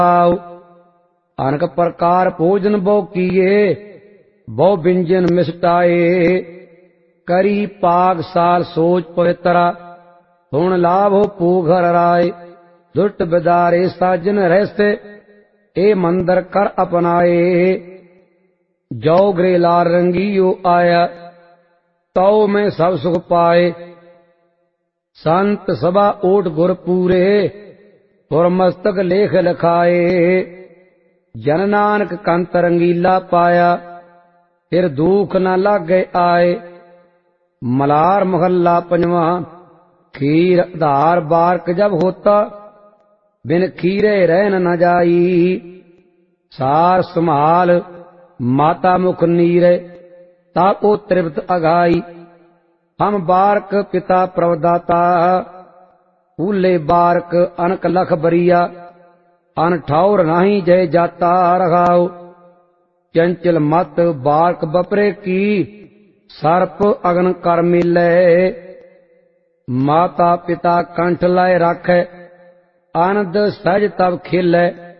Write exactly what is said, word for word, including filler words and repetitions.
अनक प्रकार भोजन बहु किए, बहु व्यंजन मिष्टाए। करी पाग साल सोच पवित्रा, हुण लाभ हो पूघर राय। दुष्ट बिदारे साजन रहते, ए मंदिर कर अपनाए। जो ग्रे लाल रंगियो आया, तो में सब सुख पाए। संत सभा ओट गुर पूरे, पुर मस्तक लेख लिखाए। जन नानक कंत रंगीला पाया, फिर दुख न लागे आए। मलार महल्ला पंजवा। खीर आधार बारक जब होता, बिन खीरे रहन न जाई। सार संभाल माता मुख नीरे, ताको तृप्त अघाई। हम बारक पिता प्रवदाता, फूले बारक अनक लख बरिया। अन ठौर नाही जय जाता रघाओ। चंचल मत बारक बपरे की, सर्प अगन कर मिले। माता पिता कंठ लाए राखे, आनंद सहज तब खिले।